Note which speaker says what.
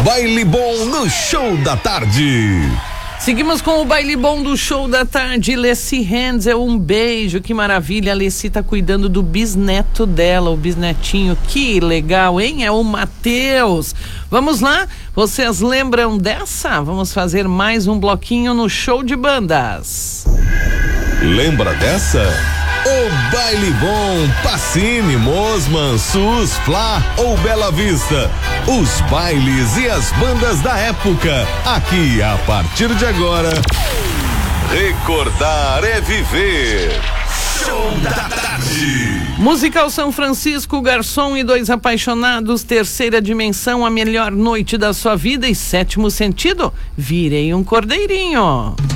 Speaker 1: Baile Bom no Show da Tarde.
Speaker 2: Seguimos com o Baile Bom do Show da Tarde. Leci Renzel, um beijo, que maravilha. A Leci tá cuidando do bisneto dela, o bisnetinho. Que legal, hein? É o Matheus. Vamos lá? Vocês lembram dessa? Vamos fazer mais um bloquinho no Show de Bandas.
Speaker 1: Lembra dessa? O Baile Bom, Pacini, Mosman, Sus, Flá ou Bela Vista. Os bailes e as bandas da época. Aqui, a partir de agora, recordar é viver. Show da Tarde.
Speaker 2: Musical São Francisco, Garçom e Dois Apaixonados, Terceira Dimensão, a melhor noite da sua vida. E Sétimo Sentido, Virei um Cordeirinho.